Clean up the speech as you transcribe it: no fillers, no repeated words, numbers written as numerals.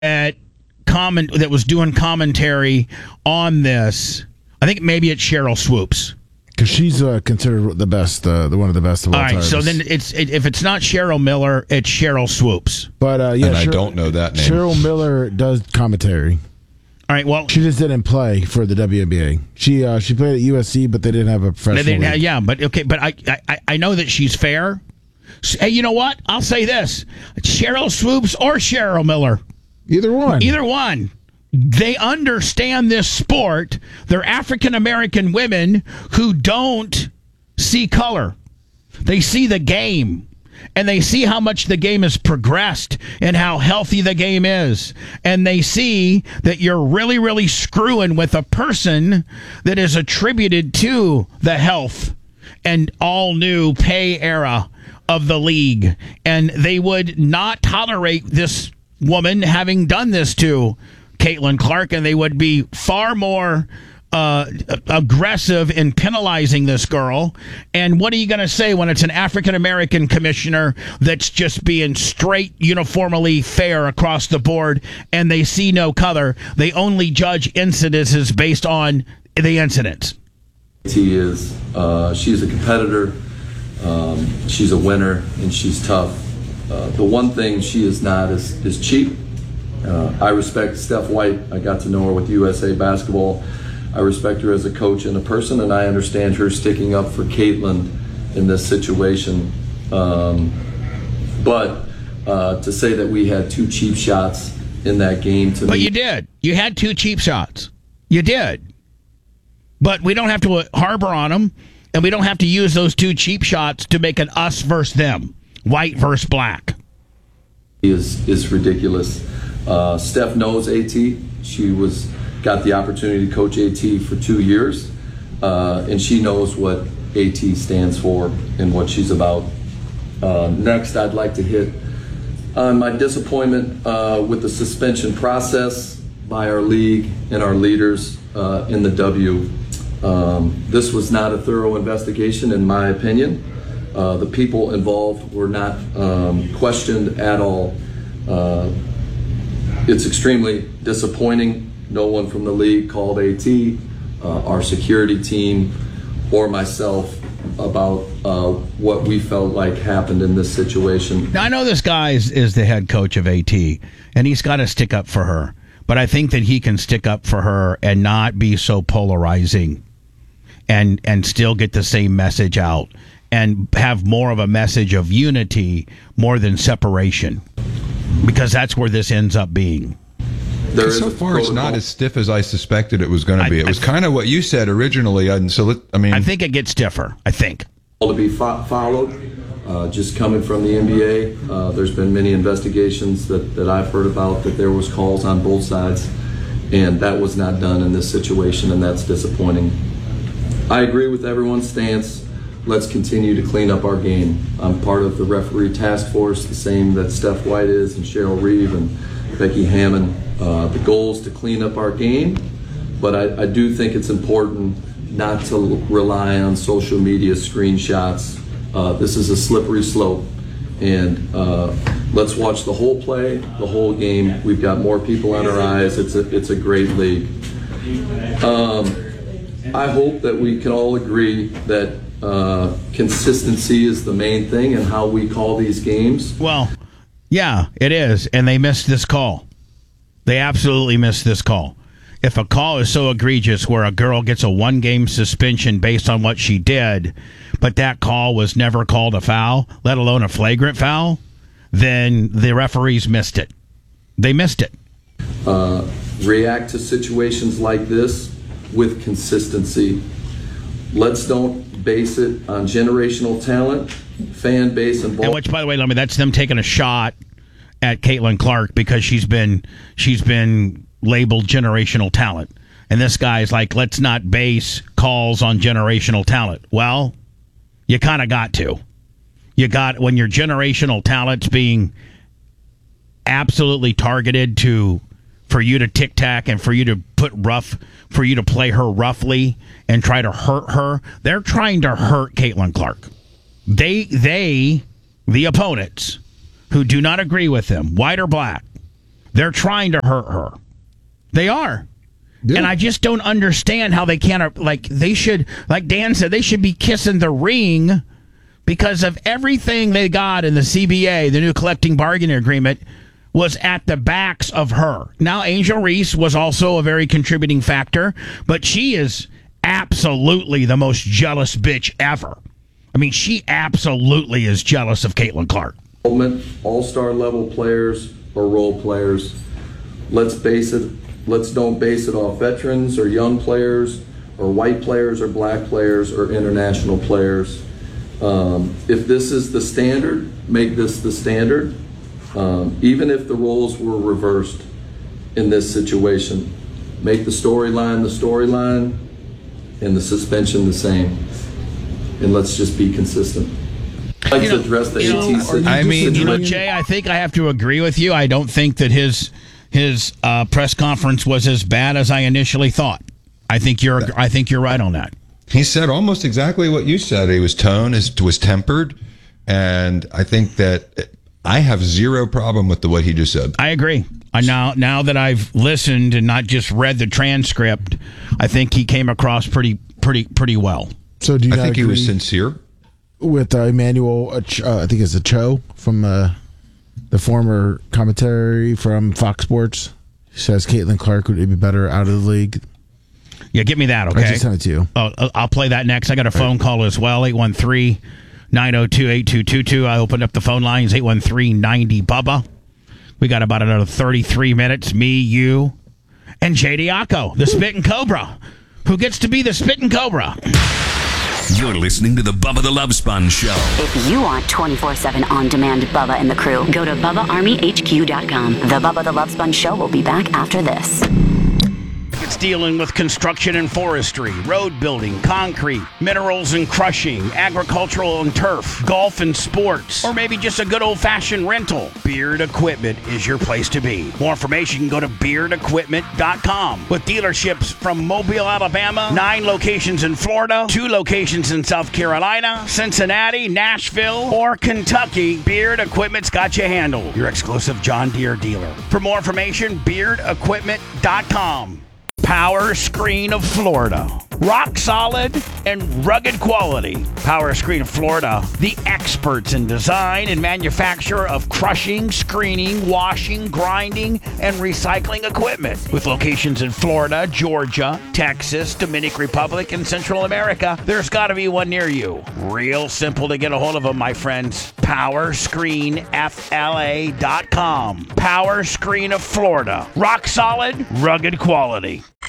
at that was doing commentary on this, I think maybe it's Cheryl Swoops. Because she's considered the best, one of the best of all time. All right, so then if it's not Cheryl Miller, it's Cheryl Swoops. But I don't know that name. Cheryl Miller does commentary. All right, well, she just didn't play for the WNBA. She played at USC, but they didn't have a professional. But I know that she's fair. Hey, you know what? I'll say this: Cheryl Swoops or Cheryl Miller. Either one. They understand this sport. They're African American women who don't see color. They see the game, and they see how much the game has progressed and how healthy the game is. And they see that you're really, really screwing with a person that is attributed to the health and all new pay era of the league. And they would not tolerate this woman having done this to Caitlin Clark, and they would be far more aggressive in penalizing this girl. And what are you going to say when it's an African-American commissioner that's just being straight, uniformly fair across the board, and they see no color? They only judge incidences based on the incidents. She's a competitor, she's a winner, and she's tough. The one thing she is not is cheap. I respect Steph White. I got to know her with USA Basketball. I respect her as a coach and a person, and I understand her sticking up for Caitlin in this situation. But to say that we had two cheap shots in that game to me... But you did. You had two cheap shots. You did. But we don't have to harbor on them, and we don't have to use those two cheap shots to make an us versus them. White versus black is ridiculous. Steph knows AT. She got the opportunity to coach AT for 2 years, and she knows what AT stands for and what she's about. Next, I'd like to hit on my disappointment with the suspension process by our league and our leaders in the W. This was not a thorough investigation, in my opinion. The people involved were not questioned at all. It's extremely disappointing. No one from the league called AT, our security team, or myself about what we felt like happened in this situation. Now, I know this guy is the head coach of AT, and he's got to stick up for her. But I think that he can stick up for her and not be so polarizing and still get the same message out and have more of a message of unity more than separation, because that's where this ends up being. So far, it's not as stiff as I suspected it was going to be. It was kind of what you said originally. And so, I think it gets stiffer. I think. To be followed, just coming from the NBA, there's been many investigations that I've heard about that there was calls on both sides, and that was not done in this situation, and that's disappointing. I agree with everyone's stance. Let's continue to clean up our game. I'm part of the referee task force, the same that Steph White is, and Cheryl Reeve and Becky Hammond. The goal is to clean up our game, but I do think it's important not to rely on social media screenshots. This is a slippery slope, and let's watch the whole play, the whole game. We've got more people on our eyes. It's a great league. I hope that we can all agree that consistency is the main thing in how we call these games. Well, yeah, it is, and they missed this call. They absolutely missed this call. If a call is so egregious where a girl gets a one-game suspension based on what she did, but that call was never called a foul, let alone a flagrant foul, then the referees missed it. They missed it. React to situations like this with consistency. Let's don't base it on generational talent, fan base, and which, by the way, that's them taking a shot at Caitlin Clark because she's been labeled generational talent. And this guy's like, let's not base calls on generational talent. Well, you kind of got to. When your generational talent's being absolutely targeted for you to tic-tac and for you to play her roughly and try to hurt her. They're trying to hurt Caitlin Clark. The opponents who do not agree with them, white or black, They're trying to hurt her. They are. Yeah. And I just don't understand how they can't, they should, like Dan said, they should be kissing the ring because of everything they got in the CBA, the new collective bargaining agreement, was at the backs of her. Now, Angel Reese was also a very contributing factor, but she is absolutely the most jealous bitch ever. I mean, she absolutely is jealous of Caitlin Clark. All-star level players or role players. Let's don't base it off veterans or young players or white players or black players or international players. If this is the standard, make this the standard. Even if the roles were reversed in this situation, make the storyline and the suspension the same. And let's just be consistent. I'd like to address the AT situation. Jay, I think I have to agree with you. I don't think that his press conference was as bad as I initially thought. I think you're right on that. He said almost exactly what you said. His tone was tempered, and I think that I have zero problem with what he just said. I agree. Now that I've listened and not just read the transcript, I think he came across pretty well. So do you I not think he agree was sincere with Emmanuel? I think it's Cho from the former commentary from Fox Sports. He says Caitlin Clark would be better out of the league. Yeah, give me that, okay? I just sent it to you. Oh, I'll play that next. I got a phone call as well, 813-902-8222. I opened up the phone lines, 813-90-BUBBA. We got about another 33 minutes, me, you, and JD Acco, the Spittin' Cobra, who gets to be the Spittin' Cobra. You're listening to the Bubba the Love Sponge Show. If you want 24/7 on-demand Bubba and the crew, go to BubbaArmyHQ.com. The Bubba the Love Sponge Show will be back after this. It's dealing with construction and forestry, road building, concrete, minerals and crushing, agricultural and turf, golf and sports, or maybe just a good old-fashioned rental. Beard Equipment is your place to be. More information, go to BeardEquipment.com. With dealerships from Mobile, Alabama, 9 locations in Florida, 2 locations in South Carolina, Cincinnati, Nashville, or Kentucky, Beard Equipment's got you handled. Your exclusive John Deere dealer. For more information, BeardEquipment.com. Power Screen of Florida. Rock solid and rugged quality. Power Screen of Florida, the experts in design and manufacture of crushing, screening, washing, grinding, and recycling equipment. With locations in Florida, Georgia, Texas, Dominican Republic, and Central America, there's got to be one near you. Real simple to get a hold of them, my friends. PowerscreenFLA.com. Power Screen of Florida. Rock solid, rugged quality.